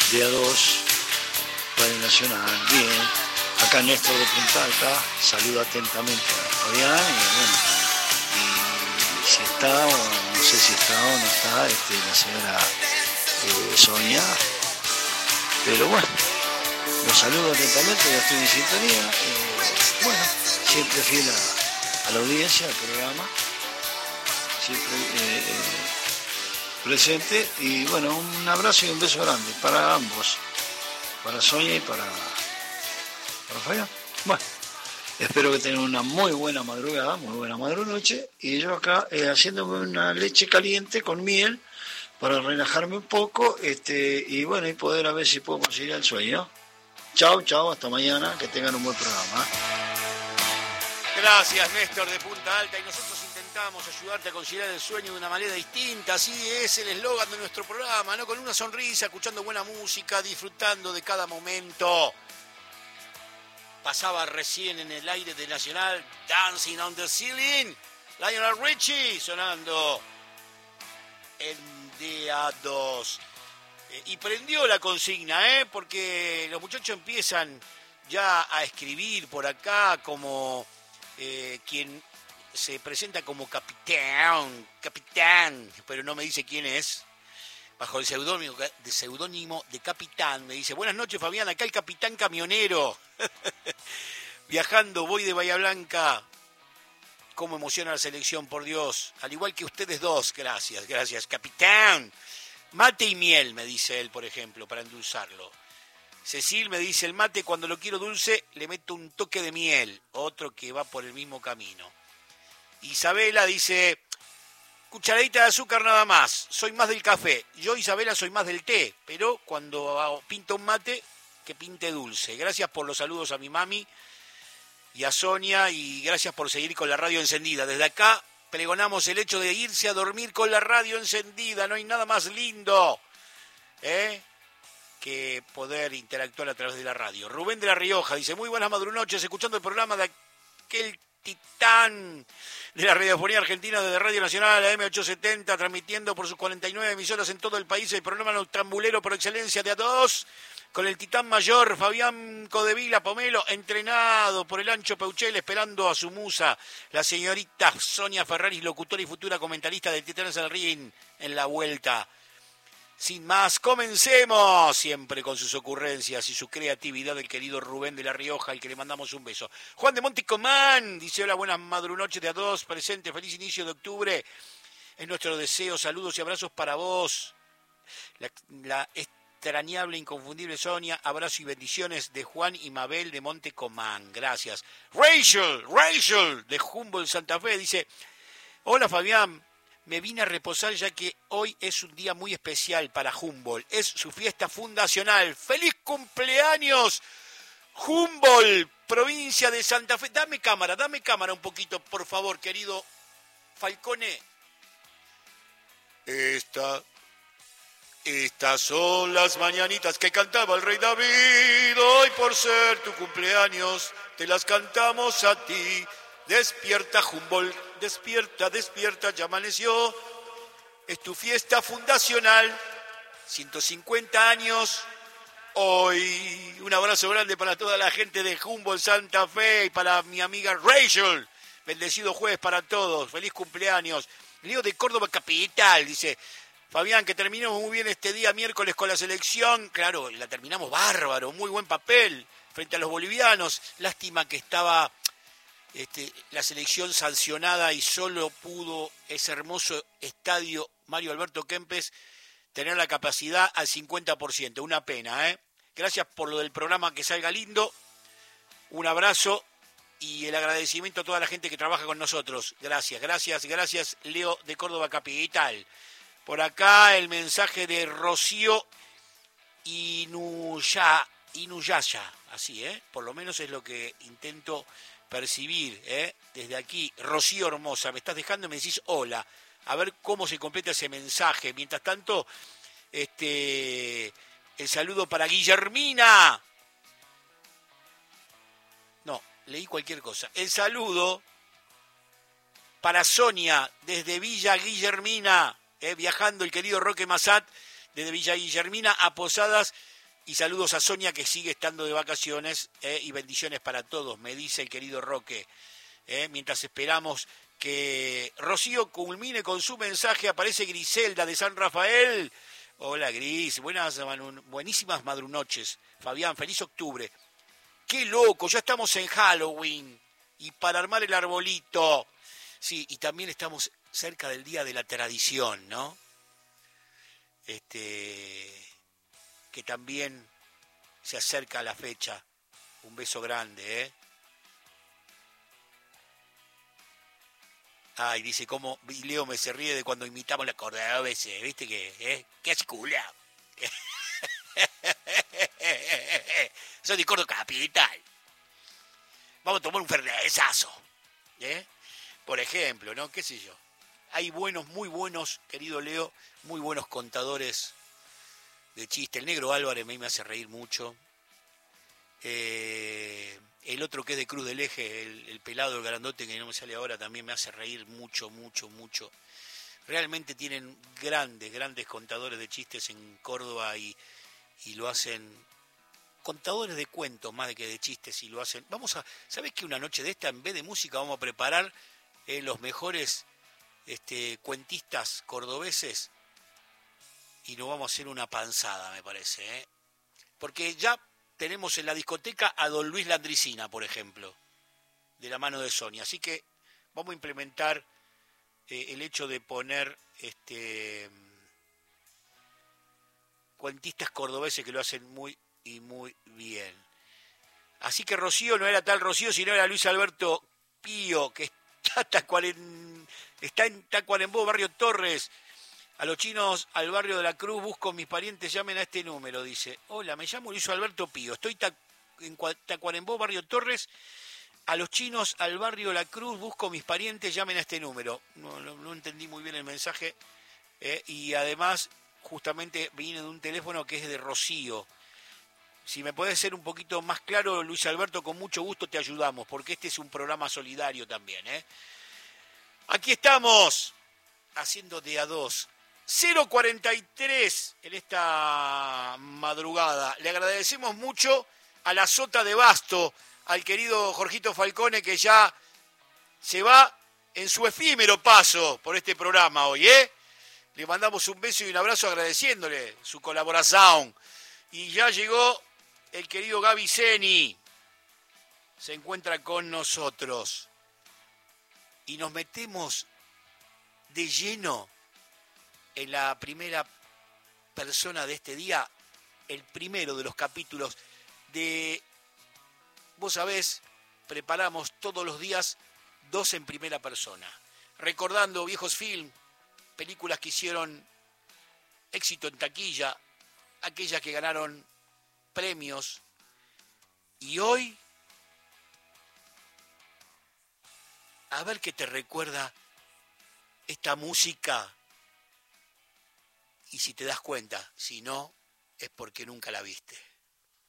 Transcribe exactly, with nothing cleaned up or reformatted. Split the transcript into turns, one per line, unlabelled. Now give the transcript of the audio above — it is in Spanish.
de A dos, Radio Nacional. Bien, acá Néstor de Punta Alta, saluda atentamente a Fabián y bueno, y si está o no sé si está o no está este, la señora eh, Sonia, pero bueno, los saludo atentamente, ya estoy en sintonía. Eh, bueno, siempre fiel a, a la audiencia, al programa, siempre eh, eh, presente, y bueno, un abrazo y un beso grande para ambos, para Sonia y para, para Fabián. Bueno, espero que tengan una muy buena madrugada, muy buena madrunoche, y yo acá eh, haciéndome una leche caliente con miel para relajarme un poco, este, y bueno, y poder a ver si puedo conseguir el sueño. Chao, chao, hasta mañana, que tengan un buen programa.
Gracias, Néstor de Punta Alta, y nosotros intentamos ayudarte a conciliar el sueño de una manera distinta. Así es el eslogan de nuestro programa, ¿no? Con una sonrisa, escuchando buena música, disfrutando de cada momento. Pasaba recién en el aire de Nacional, Dancing on the Ceiling, Lionel Richie sonando en D A dos. Eh, y prendió la consigna, ¿eh? Porque los muchachos empiezan ya a escribir por acá como eh, quien se presenta como capitán, capitán, pero no me dice quién es, bajo el seudónimo de, seudónimo de capitán, me dice: buenas noches, Fabián, acá el capitán camionero, viajando, voy de Bahía Blanca, cómo emociona la selección, por Dios, al igual que ustedes dos, gracias, gracias, capitán. Mate y miel, me dice él, por ejemplo, para endulzarlo. Cecil me dice: el mate cuando lo quiero dulce le meto un toque de miel, otro que va por el mismo camino. Isabela dice: cucharadita de azúcar nada más, soy más del café. Yo, Isabela, soy más del té, pero cuando pinto un mate, que pinte dulce. Gracias por los saludos a mi mami y a Sonia, y gracias por seguir con la radio encendida. Desde acá pregonamos el hecho de irse a dormir con la radio encendida. No hay nada más lindo, ¿eh?, que poder interactuar a través de la radio. Rubén de La Rioja dice: muy buenas madrunoches, escuchando el programa de aquel titán de la radiofonía argentina desde Radio Nacional, la M ochocientos setenta, transmitiendo por sus cuarenta y nueve emisoras en todo el país el programa noctambulero por excelencia de A dos, con el titán mayor Fabián Codevila Pomelo, entrenado por el Ancho Peuchel, esperando a su musa, la señorita Sonia Ferraris, locutora y futura comentarista de Titanes del Ring, en la vuelta. Sin más, comencemos, siempre con sus ocurrencias y su creatividad, el querido Rubén de La Rioja, al que le mandamos un beso. Juan de Monticomán dice: hola, buenas madrunoches de A dos, presente, feliz inicio de octubre, es nuestro deseo, saludos y abrazos para vos, la, la extrañable, inconfundible Sonia, abrazo y bendiciones de Juan y Mabel de Montecomán, gracias. Rachel, Rachel de Humboldt, Santa Fe, dice: hola, Fabián, me vine a reposar ya que hoy es un día muy especial para Humboldt. Es su fiesta fundacional. ¡Feliz cumpleaños, Humboldt, provincia de Santa Fe! Dame cámara, dame cámara un poquito, por favor, querido Falcone. Esta, estas son las mañanitas que cantaba el rey David. Hoy, por ser tu cumpleaños, te las cantamos a ti. Despierta, Humboldt, despierta, despierta, ya amaneció. Es tu fiesta fundacional, ciento cincuenta años. Hoy, un abrazo grande para toda la gente de Humboldt, Santa Fe, y para mi amiga Rachel. Bendecido jueves para todos, feliz cumpleaños. Leo de Córdoba Capital, dice: Fabián, que terminemos muy bien este día miércoles con la selección. Claro, la terminamos bárbaro, muy buen papel frente a los bolivianos. Lástima que estaba... Este, la selección sancionada y solo pudo ese hermoso estadio Mario Alberto Kempes tener la capacidad al cincuenta por ciento. Una pena, ¿eh? Gracias por lo del programa, que salga lindo. Un abrazo y el agradecimiento a toda la gente que trabaja con nosotros. Gracias, gracias, gracias, Leo de Córdoba Capital. Por acá el mensaje de Rocío Inuya, Inuyaya, así, ¿eh? Por lo menos es lo que intento percibir, ¿eh? Desde aquí. Rocío hermosa, me estás dejando y me decís hola. A ver cómo se completa ese mensaje. Mientras tanto, este, el saludo para Guillermina. No, leí cualquier cosa. El saludo para Sonia desde Villa Guillermina, ¿eh? Viajando el querido Roque Massat desde Villa Guillermina a Posadas Y saludos a Sonia, que sigue estando de vacaciones, eh, y bendiciones para todos, me dice el querido Roque. Eh, mientras esperamos que Rocío culmine con su mensaje, aparece Griselda de San Rafael. Hola Gris, buenas, buenísimas madrunoches. Fabián, feliz octubre. ¡Qué loco! Ya estamos en Halloween. Y para armar el arbolito. Sí, y también estamos cerca del Día de la Tradición, ¿no? Este, que también se acerca a la fecha. Un beso grande, ¿eh? Ay, dice, cómo y Leo me se ríe de cuando imitamos la cordobesa, ¿viste que? ¿Eh? ¿Qué es cula? Soy de Córdoba Capital. Vamos a tomar un fernesazo, ¿eh? Por ejemplo, ¿no? ¿Qué sé yo? Hay buenos, muy buenos, querido Leo, muy buenos contadores de chiste. El negro Álvarez a mí me hace reír mucho. Eh, el otro que es de Cruz del Eje, el, el pelado, el grandote que no me sale ahora, también me hace reír mucho, mucho, mucho. Realmente tienen grandes, grandes contadores de chistes en Córdoba y, y lo hacen, contadores de cuentos más de que de chistes, y lo hacen. Vamos a, ¿sabés que una noche de esta, en vez de música, vamos a preparar eh, los mejores este, cuentistas cordobeses y nos vamos a hacer una panzada, me parece, ¿eh? Porque ya tenemos en la discoteca a don Luis Landricina, por ejemplo, de la mano de Sonia. Así que vamos a implementar eh, el hecho de poner este, cuentistas cordobeses que lo hacen muy y muy bien. Así que Rocío no era tal Rocío, sino era Luis Alberto Pío, que está, Tacuaren, está en Tacuarembó, Barrio Torres. A los chinos, al barrio de la Cruz, busco mis parientes, llamen a este número, dice. Hola, me llamo Luis Alberto Pío, estoy ta en Tacuarembó, Barrio Torres. A los chinos, al barrio de la Cruz, busco mis parientes, llamen a este número. No, no, no entendí muy bien el mensaje. Eh, y además, justamente viene de un teléfono que es de Rocío. Si me puedes ser un poquito más claro, Luis Alberto, con mucho gusto te ayudamos, porque este es un programa solidario también, ¿eh? Aquí estamos, haciendo de a dos. cero cuarenta y tres en esta madrugada. Le agradecemos mucho a la Sota de Basto, al querido Jorgito Falcone, que ya se va en su efímero paso por este programa hoy, ¿eh? Le mandamos un beso y un abrazo agradeciéndole su colaboración. Y ya llegó el querido Gaby Zeni. Se encuentra con nosotros. Y nos metemos de lleno en la primera persona de este día, el primero de los capítulos de, vos sabés, preparamos todos los días dos en primera persona, recordando viejos films, películas que hicieron éxito en taquilla, aquellas que ganaron premios, y hoy, a ver qué te recuerda esta música. Y si te das cuenta, si no, es porque nunca la viste.